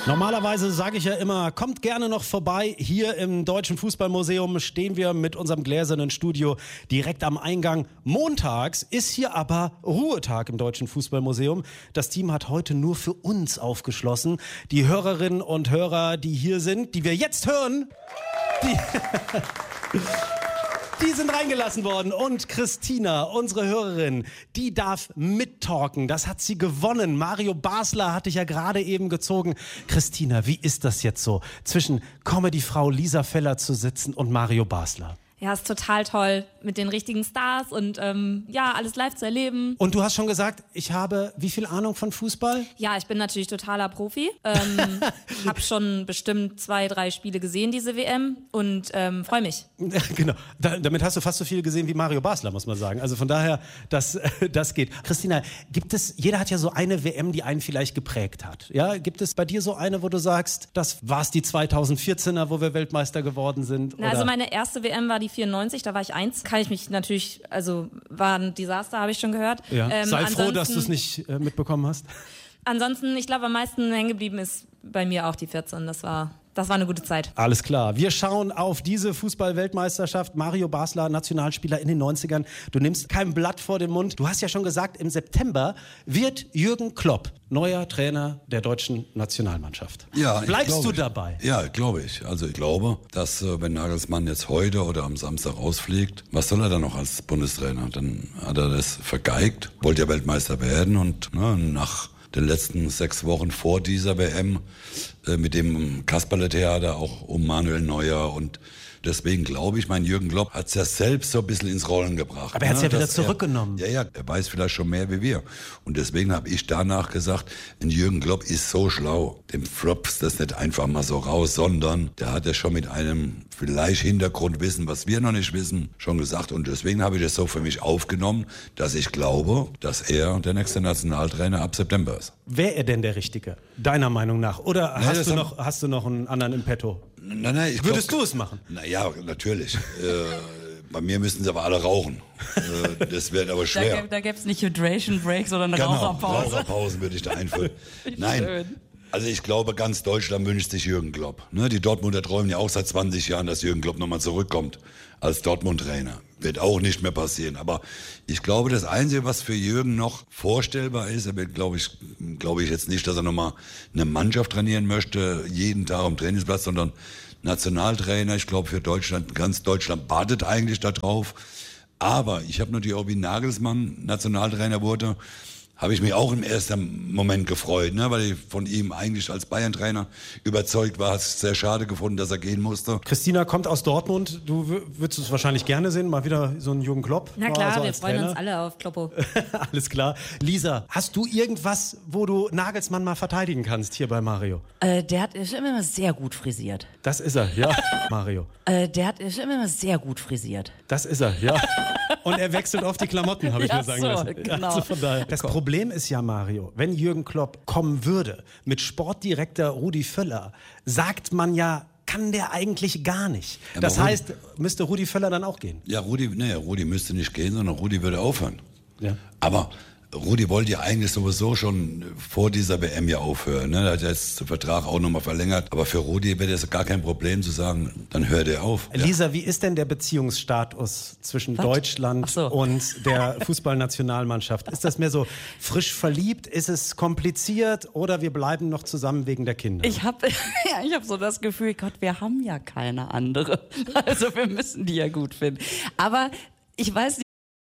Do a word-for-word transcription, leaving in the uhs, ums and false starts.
Normalerweise sage ich ja immer, kommt gerne noch vorbei. Hier im Deutschen Fußballmuseum stehen wir mit unserem gläsernen Studio direkt am Eingang. Montags ist hier aber Ruhetag im Deutschen Fußballmuseum. Das Team hat heute nur für uns aufgeschlossen. Die Hörerinnen und Hörer, die hier sind, die wir jetzt hören, die... Die sind reingelassen worden und Christina, unsere Hörerin, die darf mittalken. Das hat sie gewonnen. Mario Basler hatte ich ja gerade eben gezogen. Christina, wie ist das jetzt so, zwischen Comedy-Frau Lisa Feller zu sitzen und Mario Basler? Ja, ist total toll, mit den richtigen Stars und ähm, ja, alles live zu erleben. Und du hast schon gesagt, ich habe wie viel Ahnung von Fußball? Ja, ich bin natürlich totaler Profi. Ähm, hab schon bestimmt zwei, drei Spiele gesehen, diese W M, und ähm, freue mich. Genau, da, damit hast du fast so viel gesehen wie Mario Basler, muss man sagen. Also von daher, das, das geht. Christina, gibt es, jeder hat ja so eine W M, die einen vielleicht geprägt hat. Ja, gibt es bei dir so eine, wo du sagst, das war es die zweitausendvierzehner, wo wir Weltmeister geworden sind? Na, also meine erste W M war die vierundneunzig, da war ich eins. Kann ich mich natürlich, also war ein Desaster, habe ich schon gehört. Ja. Ähm, Sei froh, dass du es nicht äh, mitbekommen hast. Ansonsten, ich glaube, am meisten hängen geblieben ist bei mir auch die vierzehn. Das war... Das war eine gute Zeit. Alles klar. Wir schauen auf diese Fußball-Weltmeisterschaft. Mario Basler, Nationalspieler in den neunzigern. Du nimmst kein Blatt vor den Mund. Du hast ja schon gesagt, im September wird Jürgen Klopp neuer Trainer der deutschen Nationalmannschaft. Ja, Bleibst du ich. dabei? Ja, glaube ich. Also ich glaube, dass äh, wenn Nagelsmann jetzt heute oder am Samstag rausfliegt, was soll er dann noch als Bundestrainer? Dann hat er das vergeigt, wollte ja Weltmeister werden und ne, nach den letzten sechs Wochen vor dieser W M äh, mit dem Kasperle-Theater auch um Manuel Neuer und deswegen glaube ich, mein Jürgen Klopp hat es ja selbst so ein bisschen ins Rollen gebracht. Aber er hat es ja wieder dass zurückgenommen. Er, ja, ja, er weiß vielleicht schon mehr wie wir. Und deswegen habe ich danach gesagt, ein Jürgen Klopp ist so schlau. Dem flopst das nicht einfach mal so raus, sondern der hat es schon mit einem vielleicht Hintergrundwissen, was wir noch nicht wissen, schon gesagt. Und deswegen habe ich das so für mich aufgenommen, dass ich glaube, dass er der nächste Nationaltrainer ab September ist. Wäre er denn der Richtige, deiner Meinung nach? Oder Nee, hast, das du haben- noch, hast du noch einen anderen im Petto? Nein, nein, ich Würdest glaub, du es machen? Naja, natürlich. äh, bei mir müssen sie aber alle rauchen. Äh, das wird aber Da, schwer. gä- da gäbe es nicht Hydration Break, sondern eine Genau, Raucherpause. Raucherpausen würde ich da einführen. Nein, schön. also ich glaube, ganz Deutschland wünscht sich Jürgen Klopp. Ne, die Dortmunder träumen ja auch seit zwanzig Jahren, dass Jürgen Klopp nochmal zurückkommt als Dortmund-Trainer. Wird auch nicht mehr passieren. Aber ich glaube, das Einzige, was für Jürgen noch vorstellbar ist, er wird, glaube ich, glaube ich jetzt nicht, dass er nochmal eine Mannschaft trainieren möchte, jeden Tag am Trainingsplatz, sondern Nationaltrainer. Ich glaube, für Deutschland, ganz Deutschland wartet eigentlich darauf. Aber ich habe natürlich auch, wie Nagelsmann Nationaltrainer wurde, habe ich mich auch im ersten Moment gefreut, ne, weil ich von ihm eigentlich als Bayern-Trainer überzeugt war. Hat es sehr schade gefunden, dass er gehen musste. Christina kommt aus Dortmund. Du w- würdest es wahrscheinlich gerne sehen, mal wieder so einen Jürgen Klopp. Na mal klar, so wir als freuen Trainer. uns alle auf Kloppo. Alles klar. Lisa, hast du irgendwas, wo du Nagelsmann mal verteidigen kannst hier bei Mario? Äh, der hat ist immer sehr gut frisiert. Das ist er, ja, Mario. Äh, der hat ist immer sehr gut frisiert. Das ist er, ja. Und er wechselt oft die Klamotten, habe ich Ja, mir sagen so, lassen. genau. Also von daher. Das Problem ist ja, Mario, wenn Jürgen Klopp kommen würde mit Sportdirektor Rudi Völler, sagt man ja, kann der eigentlich gar nicht. Ja, Das warum? heißt, müsste Rudi Völler dann auch gehen? Ja, Rudi, nee, Rudi müsste nicht gehen, sondern Rudi würde aufhören. Ja. Aber Rudi wollte ja eigentlich sowieso schon vor dieser W M ja aufhören. Ne? Er hat jetzt den Vertrag auch nochmal verlängert. Aber für Rudi wäre das gar kein Problem zu sagen, dann hört er auf. Ja. Lisa, wie ist denn der Beziehungsstatus zwischen Was? Deutschland Ach so. und der Fußballnationalmannschaft? Ist das mehr so frisch verliebt? Ist es kompliziert? Oder wir bleiben noch zusammen wegen der Kinder? Ich habe ja, ich hab so das Gefühl, Gott, wir haben ja keine andere. Also wir müssen die ja gut finden. Aber ich weiß